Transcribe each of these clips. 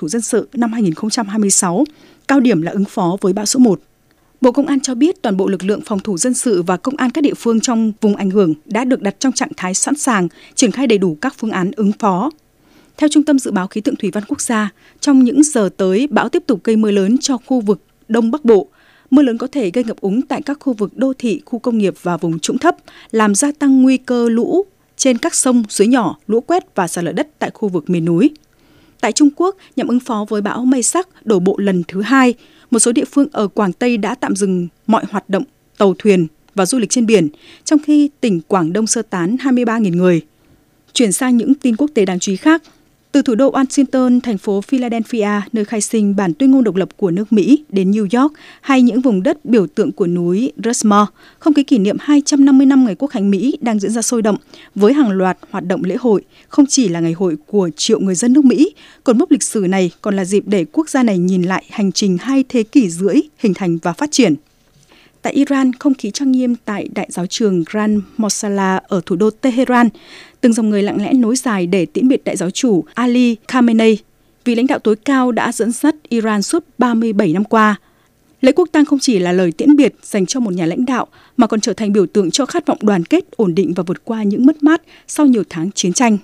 thủ dân sự năm 2026, cao điểm là ứng phó với bão số 1. Bộ Công an cho biết toàn bộ lực lượng phòng thủ dân sự và công an các địa phương trong vùng ảnh hưởng đã được đặt trong trạng thái sẵn sàng, triển khai đầy đủ các phương án ứng phó. Theo Trung tâm Dự báo Khí tượng Thủy văn Quốc gia, trong những giờ tới, bão tiếp tục gây mưa lớn cho khu vực Đông Bắc Bộ. Mưa lớn có thể gây ngập úng tại các khu vực đô thị, khu công nghiệp và vùng trũng thấp, làm gia tăng nguy cơ lũ trên các sông, suối nhỏ, lũ quét và sạt lở đất tại khu vực miền núi. Tại Trung Quốc, nhằm ứng phó với bão Mây Sắc đổ bộ lần thứ 2, một số địa phương ở Quảng Tây đã tạm dừng mọi hoạt động tàu thuyền và du lịch trên biển, trong khi tỉnh Quảng Đông sơ tán 23.000 người. Chuyển sang những tin quốc tế đáng chú ý khác. Từ thủ đô Washington, thành phố Philadelphia, nơi khai sinh bản tuyên ngôn độc lập của nước Mỹ, đến New York hay những vùng đất biểu tượng của núi Rushmore, không khí kỷ niệm 250 năm Ngày Quốc khánh Mỹ đang diễn ra sôi động với hàng loạt hoạt động lễ hội. Không chỉ là ngày hội của triệu người dân nước Mỹ, cột mốc lịch sử này còn là dịp để quốc gia này nhìn lại hành trình 2 thế kỷ rưỡi hình thành và phát triển. Tại Iran, không khí trang nghiêm tại Đại giáo trường Grand Mosala ở thủ đô Tehran, từng dòng người lặng lẽ nối dài để tiễn biệt đại giáo chủ Ali Khamenei, vị lãnh đạo tối cao đã dẫn dắt Iran suốt 37 năm qua. Lễ quốc tang không chỉ là lời tiễn biệt dành cho một nhà lãnh đạo, mà còn trở thành biểu tượng cho khát vọng đoàn kết, ổn định và vượt qua những mất mát sau nhiều tháng chiến tranh.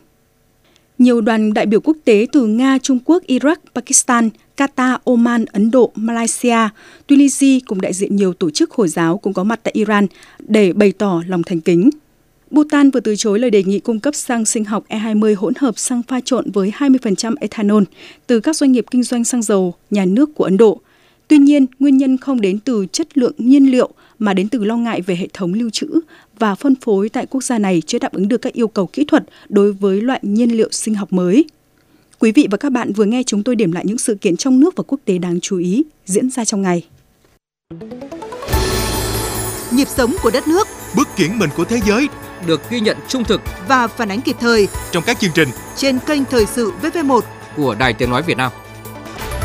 Nhiều đoàn đại biểu quốc tế từ Nga, Trung Quốc, Iraq, Pakistan, Qatar, Oman, Ấn Độ, Malaysia, Tunisia cùng đại diện nhiều tổ chức Hồi giáo cũng có mặt tại Iran để bày tỏ lòng thành kính. Bhutan vừa từ chối lời đề nghị cung cấp xăng sinh học E20 hỗn hợp xăng pha trộn với 20% ethanol từ các doanh nghiệp kinh doanh xăng dầu nhà nước của Ấn Độ. Tuy nhiên, nguyên nhân không đến từ chất lượng nhiên liệu mà đến từ lo ngại về hệ thống lưu trữ và phân phối tại quốc gia này chưa đáp ứng được các yêu cầu kỹ thuật đối với loại nhiên liệu sinh học mới. Quý vị và các bạn vừa nghe chúng tôi điểm lại những sự kiện trong nước và quốc tế đáng chú ý diễn ra trong ngày. Nhịp sống của đất nước, bước chuyển mình của thế giới được ghi nhận trung thực và phản ánh kịp thời trong các chương trình trên kênh Thời sự VV1 của Đài Tiếng nói Việt Nam.